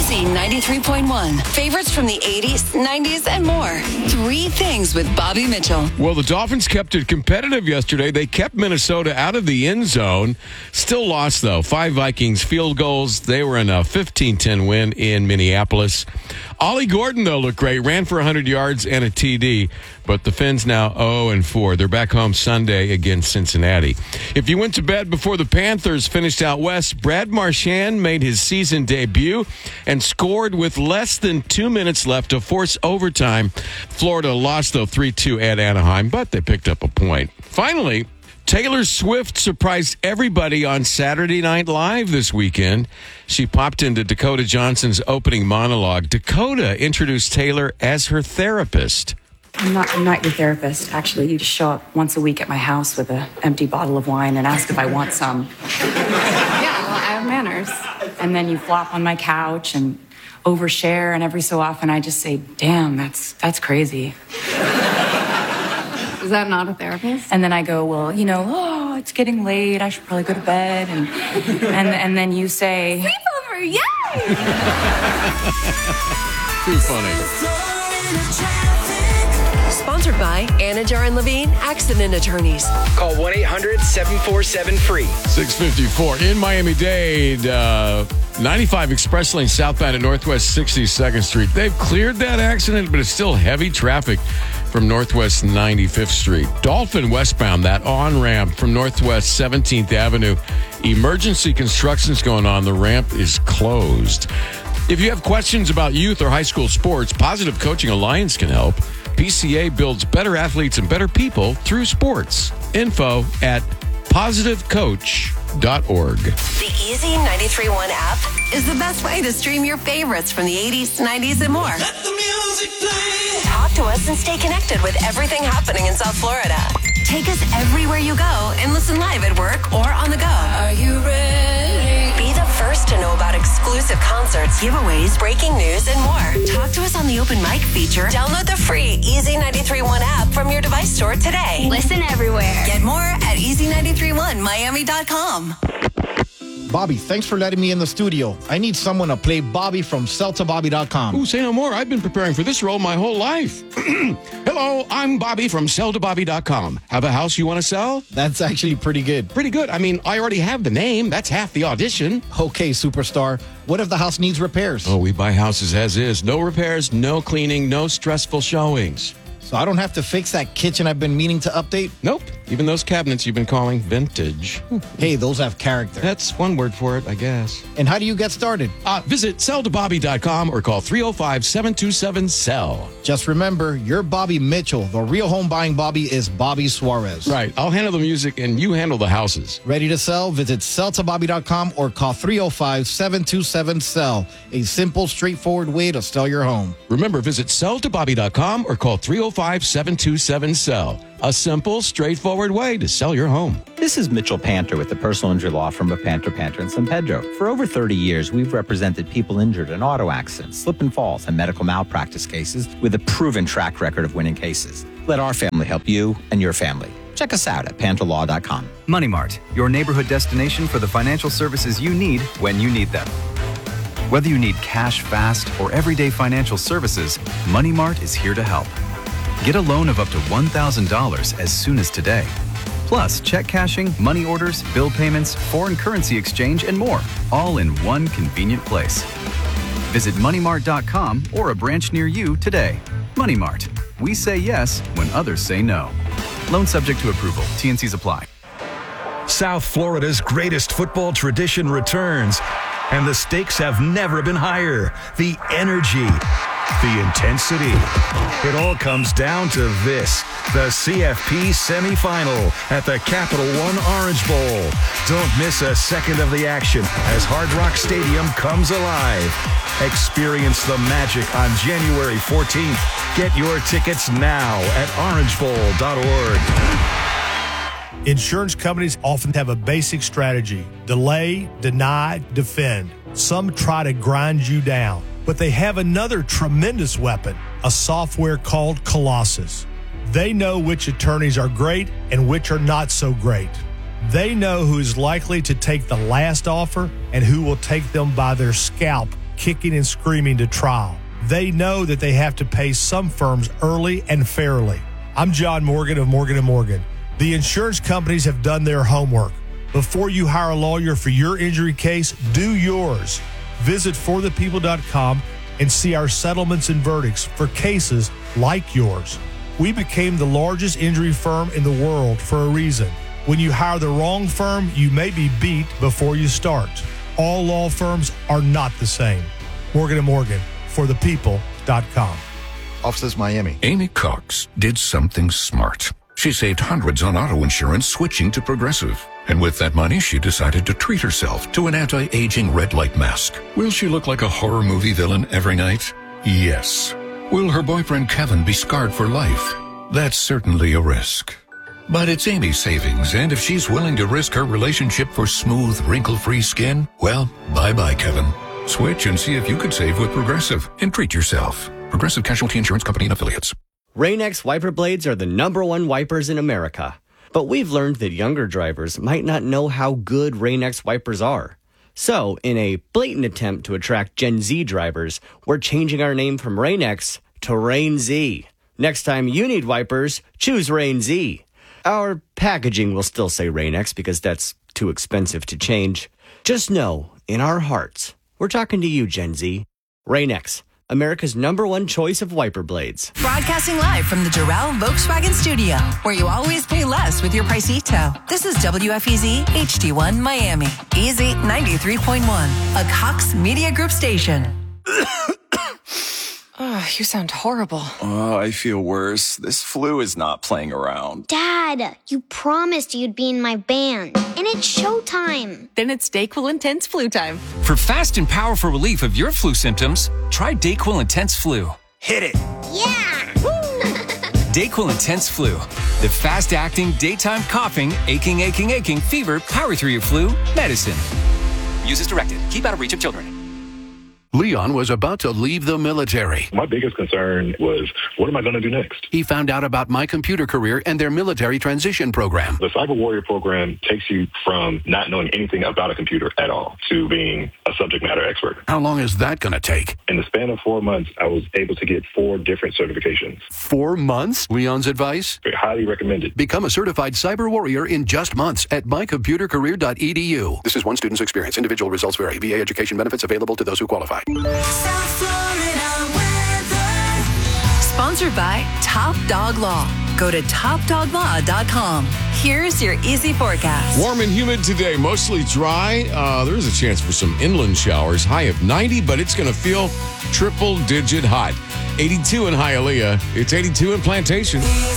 Easy 93.1. Favorites from the 80s, 90s, and more. 3 things with Bobby Mitchell. Well, the Dolphins kept it competitive yesterday. They kept Minnesota out of the end zone. Still lost, though. 5 Vikings field goals. They were in a 15-10 win in Minneapolis. Ollie Gordon, though, looked great. Ran for 100 yards and a TD. But the Fins now 0-4. They're back home Sunday against Cincinnati. If you went to bed before the Panthers finished out west, Brad Marchand made his season debut and scored with less than 2 minutes left to force overtime. Florida lost, though, 3-2 at Anaheim, but they picked up a point. Finally, Taylor Swift surprised everybody on Saturday Night Live this weekend. She popped into Dakota Johnson's opening monologue. Dakota introduced Taylor as her therapist. I'm not your therapist. Actually, you just show up once a week at my house with an empty bottle of wine and ask if I want some. Yeah, well, I have manners. And then you flop on my couch and overshare, and every so often I just say, damn, that's crazy. Is that not a therapist? And then I go, well, it's getting late. I should probably go to bed. And then you say, Sleepover, yay! Too funny. Sponsored by Anajar and Levine Accident Attorneys. Call 1-800-747-FREE. 6:54 in Miami-Dade. 95 Express Lane southbound at Northwest 62nd Street. They've cleared that accident, but it's still heavy traffic from Northwest 95th Street. Dolphin westbound, that on-ramp from Northwest 17th Avenue. Emergency construction's going on. The ramp is closed. If you have questions about youth or high school sports, Positive Coaching Alliance can help. PCA builds better athletes and better people through sports. Info at positivecoach.org. The Easy 93.1 app is the best way to stream your favorites from the 80s, 90s, and more. Let the music play. Talk to us and stay connected with everything happening in South Florida. Take us everywhere you go and listen live at work or on the go. Are you ready? Be the first to know about exclusive concerts, giveaways, breaking news, and more. Talk to us on the open mic feature. Download the free Easy 93.1 app from your device store today. Listen everywhere. Get more at easy931miami.com. Bobby, thanks for letting me in the studio. I need someone to play Bobby from SellToBobby.com. Ooh, say no more. I've been preparing for this role my whole life. Hello, I'm Bobby from SellToBobby.com. Have a house you want to sell? That's actually pretty good. Pretty good. I mean, I already have the name. That's half the audition. Okay, superstar. What if the house needs repairs? Oh, we buy houses as is. No repairs, no cleaning, no stressful showings. So I don't have to fix that kitchen I've been meaning to update? Nope. Even those cabinets you've been calling vintage. Hey, those have character. That's one word for it, I guess. And how do you get started? Visit SellToBobby.com or call 305-727-SELL. Just remember, you're Bobby Mitchell. The real home buying Bobby is Bobby Suarez. Right. I'll handle the music and you handle the houses. Ready to sell? Visit SellToBobby.com or call 305-727-SELL. A simple, straightforward way to sell your home. Remember, visit SellToBobby.com or call 305-727-SELL. A simple, straightforward way to sell your home. This is Mitchell Panter with the personal injury law firm of Panter, and San Pedro. For over 30 years, we've represented people injured in auto accidents, slip and falls, and medical malpractice cases with a proven track record of winning cases. Let our family help you and your family. Check us out at panterlaw.com. Money Mart, your neighborhood destination for the financial services you need when you need them. Whether you need cash fast or everyday financial services, Money Mart is here to help. Get a loan of up to $1,000 as soon as today. Plus, check cashing, money orders, bill payments, foreign currency exchange, and more, all in one convenient place. Visit moneymart.com or a branch near you today. Money Mart. We say yes when others say no. Loan subject to approval. T&Cs apply. South Florida's greatest football tradition returns, and the stakes have never been higher. The energy, the intensity. It all comes down to this, the CFP semifinal at the Capital One Orange Bowl. Don't miss a second of the action as Hard Rock Stadium comes alive. Experience the magic on January 14th. Get your tickets now at orangebowl.org. Insurance companies often have a basic strategy: delay, deny, defend. Some try to grind you down, but they have another tremendous weapon, a software called Colossus. They know which attorneys are great and which are not so great. They know who is likely to take the last offer and who will take them by their scalp, kicking and screaming to trial. They know that they have to pay some firms early and fairly. I'm John Morgan of Morgan & Morgan. The insurance companies have done their homework. Before you hire a lawyer for your injury case, do yours. Visit forthepeople.com and see our settlements and verdicts for cases like yours. We became the largest injury firm in the world for a reason. When you hire the wrong firm, you may be beat before you start. All law firms are not the same. Morgan & Morgan, forthepeople.com. Offices Miami. Amy Cox did something smart. She saved hundreds on auto insurance switching to Progressive. And with that money, she decided to treat herself to an anti-aging red light mask. Will she look like a horror movie villain every night? Yes. Will her boyfriend Kevin be scarred for life? That's certainly a risk. But it's Amy's savings, and if she's willing to risk her relationship for smooth, wrinkle-free skin, well, bye-bye, Kevin. Switch and see if you could save with Progressive and treat yourself. Progressive Casualty Insurance Company and Affiliates. Rain-X wiper blades are the #1 wipers in America. But we've learned that younger drivers might not know how good Rain-X wipers are. So, in a blatant attempt to attract Gen Z drivers, we're changing our name from Rain-X to Rain-Z. Next time you need wipers, choose Rain-Z. Our packaging will still say Rain-X because that's too expensive to change. Just know, in our hearts, we're talking to you, Gen Z. Rain-X, America's #1 choice of wiper blades. Broadcasting live from the Doral Volkswagen Studio, where you always pay less with your Pricito. This is WFEZ HD1 Miami. Easy 93.1, a Cox Media Group station. Oh, you sound horrible. Oh, I feel worse. This flu is not playing around. Dad, you promised you'd be in my band, and it's showtime. Then it's DayQuil Intense Flu time. For fast and powerful relief of your flu symptoms, try DayQuil Intense Flu. Hit it. Yeah! DayQuil Intense Flu. The fast-acting, daytime coughing, aching, fever, power through your flu medicine. Use as directed. Keep out of reach of children. Leon was about to leave the military. My biggest concern was, what am I going to do next? He found out about My Computer Career and their military transition program. The Cyber Warrior program takes you from not knowing anything about a computer at all to being a subject matter expert. How long is that going to take? In the span of 4 months, I was able to get 4 different certifications. 4 months? Leon's advice? Highly recommended. Become a certified cyber warrior in just months at mycomputercareer.edu. This is one student's experience. Individual results vary. VA education benefits available to those who qualify. South Florida weather. Sponsored by Top Dog Law. Go to topdoglaw.com. Here's your easy forecast. Warm and humid today, mostly dry. There is a chance for some inland showers. High of 90, but it's going to feel triple-digit hot. 82 in Hialeah. It's 82 in Plantation.